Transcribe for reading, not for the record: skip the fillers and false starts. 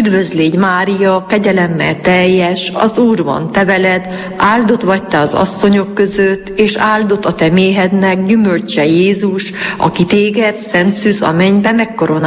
Üdvözlégy Mária, kegyelemmel teljes, az Úr van te veled, áldott vagy te az asszonyok között, és áldott a te méhednek gyümölcse Jézus, aki téged, szent szűz a mennybe megkoronál.